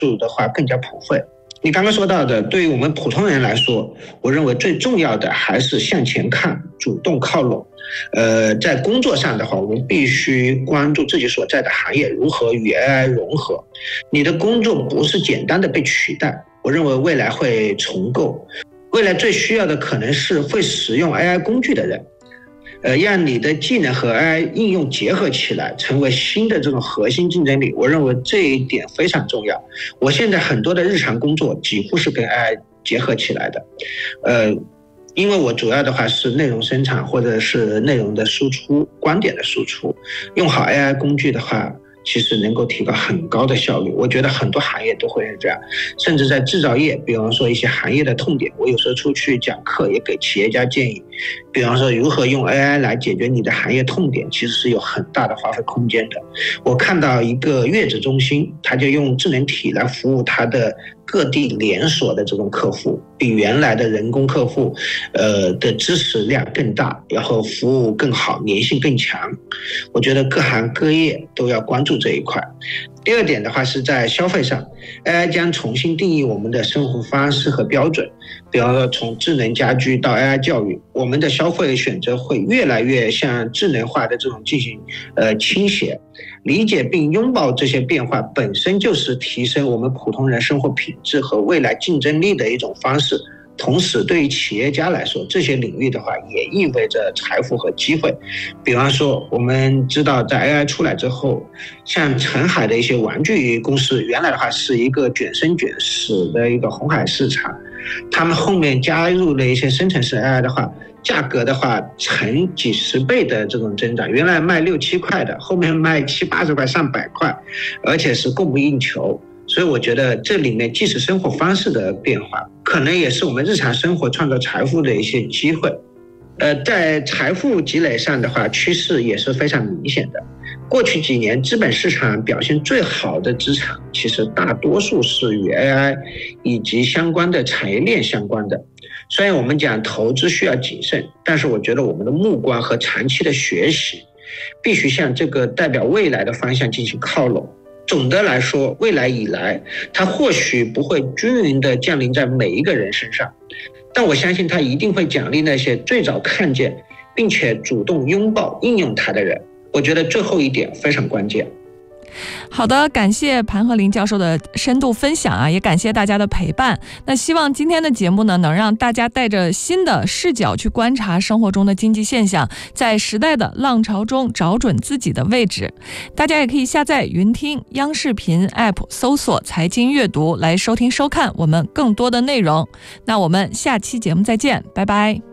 术的话更加普惠。你刚刚说到的，对于我们普通人来说，我认为最重要的还是向前看，主动靠拢。在工作上的话，我们必须关注自己所在的行业如何与 AI 融合。你的工作不是简单的被取代，我认为未来会重构。未来最需要的可能是会使用 AI 工具的人。让你的技能和 AI 应用结合起来，成为新的这种核心竞争力。我认为这一点非常重要。我现在很多的日常工作几乎是跟 AI 结合起来的。因为我主要的话是内容生产或者是内容的输出、观点的输出，用好 AI 工具的话，其实能够提高很高的效率。我觉得很多行业都会是这样，甚至在制造业，比方说一些行业的痛点，我有时候出去讲课也给企业家建议，比方说如何用 AI 来解决你的行业痛点，其实是有很大的发挥空间的。我看到一个月子中心，他就用智能体来服务他的各地连锁的这种客户，比原来的人工客户的支持量更大，然后服务更好，粘性更强。我觉得各行各业都要关注这一块。第二点的话是在消费上 ，AI 将重新定义我们的生活方式和标准。比方说从智能家居到 AI 教育，我们的消费选择会越来越向智能化的这种进行倾斜。理解并拥抱这些变化本身就是提升我们普通人生活品质和未来竞争力的一种方式。同时对于企业家来说，这些领域的话也意味着财富和机会。比方说我们知道在 AI 出来之后，像澄海的一些玩具公司，原来的话是一个卷生卷死的一个红海市场，他们后面加入了一些生成式 AI 的话，价格的话成几十倍的这种增长，原来卖6、7块的，后面卖70、80块、上百块，而且是供不应求。所以我觉得这里面既是生活方式的变化，可能也是我们日常生活创造财富的一些机会。在财富积累上的话，趋势也是非常明显的。过去几年资本市场表现最好的资产，其实大多数是与 AI 以及相关的产业链相关的。虽然我们讲投资需要谨慎，但是我觉得我们的目光和长期的学习必须向这个代表未来的方向进行靠拢。总的来说，未来以来它或许不会均匀地降临在每一个人身上，但我相信它一定会奖励那些最早看见并且主动拥抱应用它的人。我觉得最后一点非常关键。 好的，感谢盘和林教授的深度分享啊，也感谢大家的陪伴。那希望今天的节目呢，能让大家带着新的视角去观察生活中的经济现象，在时代的浪潮中找准自己的位置。大家也可以下载云听央视频 App， 搜索财经阅读来收听收看我们更多的内容。那我们下期节目再见，拜拜。